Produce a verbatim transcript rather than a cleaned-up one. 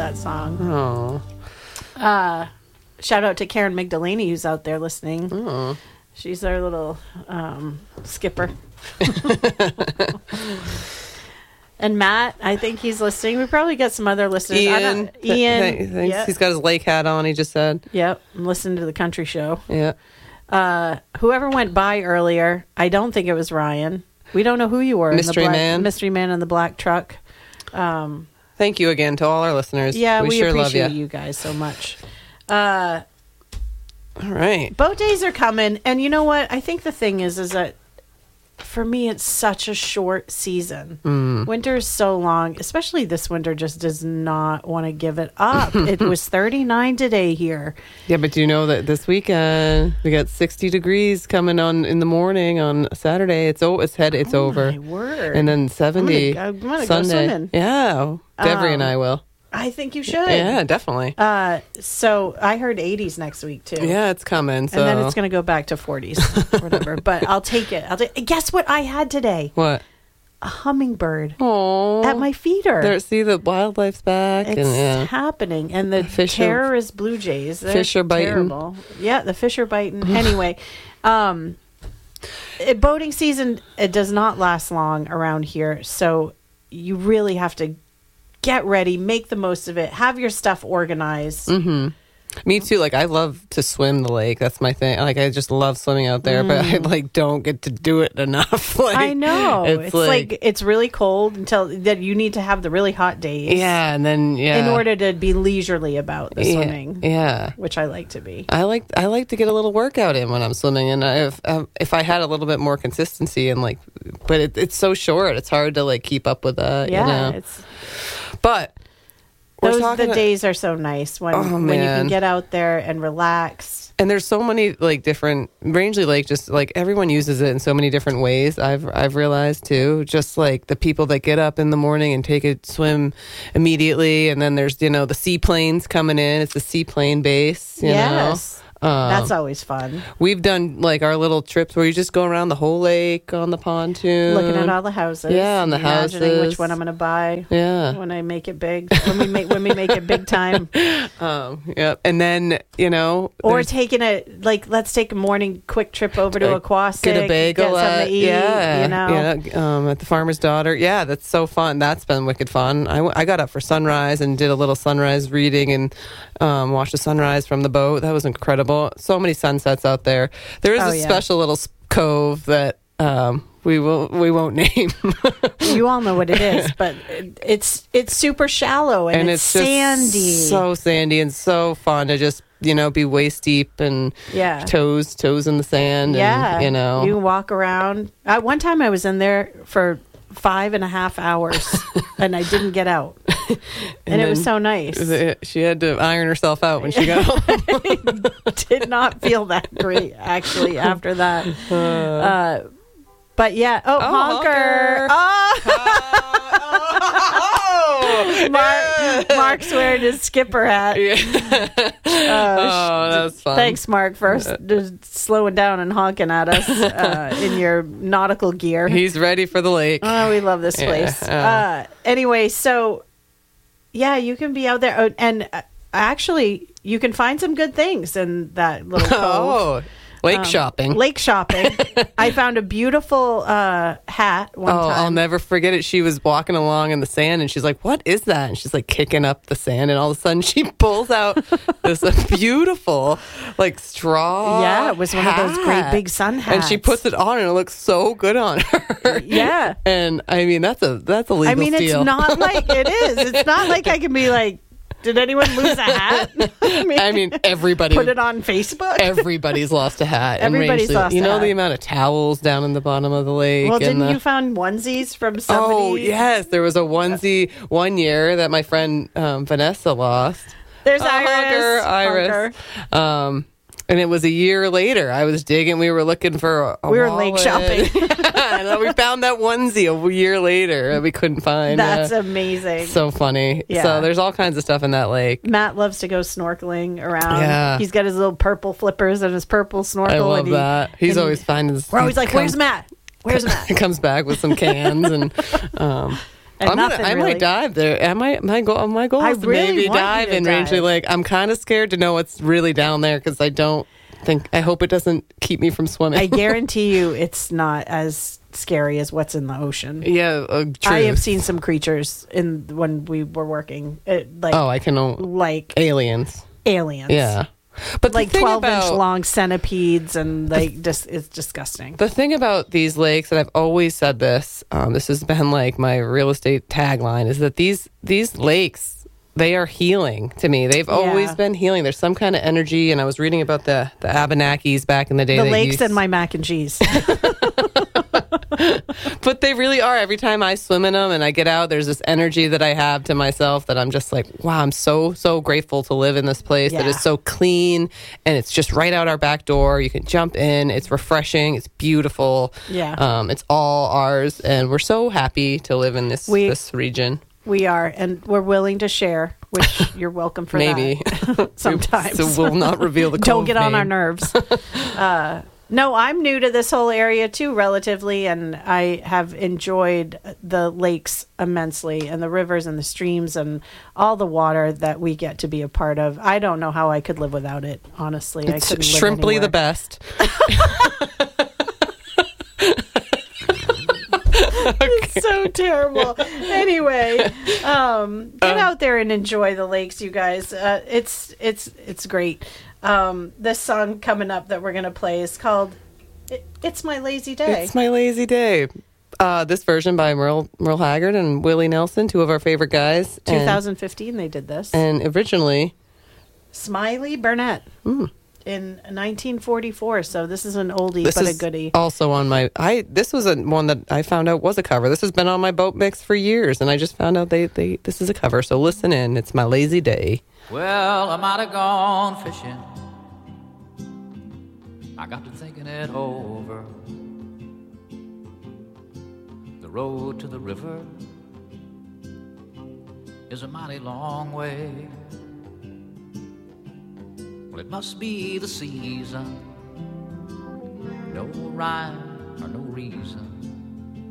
that song. Oh. Uh, shout out to Karen Magdalene, who's out there listening. Oh. She's our little um, skipper. And Matt, I think he's listening. We probably got some other listeners. I Ian. don't, Ian. Th- th- thanks. Yep. He's got his lake hat on, he just said. Yep. I'm listening to the country show. Yeah. Uh, whoever went by earlier, I don't think it was Ryan. We don't know who you were. Mystery in the black, man. Mystery man in the black truck. Um, Thank you again to all our listeners. yeah, we, we, sure appreciate love you. you guys so much. Uh, All right. boat days are coming, and you know what? I think the thing is, is that for me, it's such a short season. Mm. Winter is so long, especially this winter just does not want to give it up. It was thirty-nine today here. Yeah, but do you know that this weekend we got sixty degrees coming on in the morning on Saturday? It's oh, it's head, it's Oh, over, my word. and then seventy I'm gonna- I'm gonna go Sunday. swimming. Yeah, Deborah Um, and I will. I think you should. Yeah, definitely. Uh, so I heard eighties next week too. Yeah, it's coming. So And then it's going to go back to forties, whatever. But I'll take it. I'll take. Guess what I had today? what? A hummingbird Oh, at my feeder. there. See, the wildlife's back, It's and yeah. happening, and the Fish are- terrorist blue jays. They're fish are biting. terrible. Yeah, the fish are biting. Anyway, um, it, boating season it does not last long around here, so you really have to get ready, make the most of it, have your stuff organized. Mm-hmm. Me too. Like, I love to swim the lake. That's my thing. Like, I just love swimming out there, but I like don't get to do it enough. Like, I know. It's, It's, like, like, it's really cold until that you need to have the really hot days. yeah, and then yeah, In order to be leisurely about the yeah, swimming, Yeah. which I like to be. I like I like to get a little workout in when I'm swimming, and I, if um, if I had a little bit more consistency and like, but it, it's so short, it's hard to like keep up with that. Yeah, you know? it's But we're those talking the days are so nice when Oh, when you man. can get out there and relax. and there's so many like different Rangeley Lake. Just like everyone uses it in so many different ways. I've I've realized too. Just like the people that get up in the morning and take a swim immediately, and then there's you know the seaplanes coming in. It's the seaplane base. You Yes, know? Um, that's always fun. We've done like our little trips where you just go around the whole lake on the pontoon, Looking at all the houses, Yeah, on the imagining houses. which one I'm going to buy Yeah. when I make it big. When we make when we make it big time. Um, yeah. And then, you know, Or there's- taking a like, let's take a morning quick trip over to Uh, Aquasic, get a bagel get something at, to eat. yeah, you know, yeah, um, at the Farmer's Daughter. Yeah, that's so fun. That's been wicked fun. I, w- I got up for sunrise and did a little sunrise reading and um, watched the sunrise from the boat. That was incredible. So many sunsets out there. There is Oh, a yeah. special little s- cove that um, we will we won't name. you all know what it is, but it, it's it's super shallow and, and it's, it's, just sandy. so sandy and so fun to just you know be waist deep and Yeah. toes toes in the sand. Yeah, and, you know, you walk around. Uh, one time I was in there for five and a half hours, and I didn't get out, and, And it was then so nice. the- she had to iron herself out when she got home. Did not feel that great actually after that. Uh, but yeah, oh, honker! honker. Oh, Mark, Mark's wearing his skipper hat. Oh, that's fun. Thanks, Mark, for s- just slowing down and honking at us uh, in your nautical gear. He's ready for the lake. Oh, we love this Yeah, place. uh. Uh, anyway, so yeah, you can be out there, oh, and uh, actually, you can find some good things in that little cove. Oh, lake Um, shopping. Lake shopping. I found a beautiful uh, hat one Oh, time. I'll never forget it. She was walking along in the sand and she's like, "What is that?" And she's like kicking up the sand, and all of a sudden she pulls out this beautiful, like straw. Yeah, it was one of those great hat. big sun And she hats. puts it on, and it looks so good on her. Yeah. and I mean that's a that's a legal I mean, steal. it's not like it is. It's not like I can be like, did anyone lose a hat? I mean, I mean, everybody put it on Facebook. Everybody's lost a hat. in Everybody's Rangeley. lost You a know hat. the amount of towels down in the bottom of the lake. Well, and didn't the, you find onesies from somebody? Oh yes, there was a onesie one year that my friend um, Vanessa lost. There's Oh, Iris. Hunker, Iris. Hunker. Um, and it was a year later. I was digging. We were looking for a, a We were lake wallet. shopping. And then we found that onesie a year later that we couldn't find. That's Yeah. amazing. so funny. Yeah. So there's all kinds of stuff in that lake. Matt loves to go snorkeling around. Yeah. He's got his little purple flippers and his purple snorkel. I love and he, that. He's and he- always finding. We're always he like, "Where's comes- Matt? Where's Matt?" He comes back with some cans and um, and I'm gonna, nothing I really. might dive there. Am I? My goal. My goal I is to really maybe want you dive to in Rangeley dive. Lake. I'm kind of scared to know what's really down there because I don't think. I hope it doesn't keep me from swimming. I guarantee you, it's not as scary as what's in the ocean. yeah, uh, true. I have seen some creatures in when we were working, it, like Oh, I can. o- like Aliens. aliens. Yeah, but the like thing twelve about- inch long centipedes, and like just it's disgusting. The thing about these lakes, and I've always said this, um, this has been like my real estate tagline, is that these these lakes, they are healing to me. They've Yeah. always been healing. There's some kind of energy, and I was reading about the the Abenakis back in the day. The that lakes used- and my mac and cheese. But they really are. Every time I swim in them and I get out, there's this energy that I have to myself that I'm just like, wow, I'm so, so grateful to live in this place that Yeah. is so clean and it's just right out our back door. You can jump in. It's refreshing. It's beautiful. Yeah. Um, it's all ours. And we're so happy to live in this, We- this region. We are, and we're willing to share, which you're welcome for Maybe. that. Sometimes. So we'll not reveal the Don't cove get on our name. nerves. uh, no, I'm new to this whole area too, relatively, and I have enjoyed the lakes immensely, and the rivers and the streams and all the water that we get to be a part of. I don't know how I could live without it. Honestly, I It's couldn't live shrimply anywhere. the best. It's so terrible. Anyway, um, get Um, out there and enjoy the lakes, you guys. Uh, it's it's it's great. Um, this song coming up that we're gonna play is called it, "It's My Lazy Day." It's my lazy day. Uh, this version by Merle, Merle Haggard and Willie Nelson, two of our favorite guys. And- twenty fifteen, they did this. And originally, Smiley Burnett Mm. in nineteen forty-four. So this is an oldie this but is a goodie. also on my. I this was a one that I found out was a cover. This has been on my boat mix for years, and I just found out they they this is a cover. So listen in. It's my lazy day. Well, I might have gone fishing. I got to thinking it over. The road to the river is a mighty long way. Well, it must be the season. No rhyme or no reason.